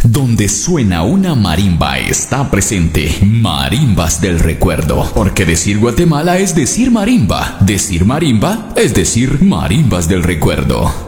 Donde suena una marimba está presente Marimbas del Recuerdo. Porque decir Guatemala es decir marimba es decir Marimbas del Recuerdo.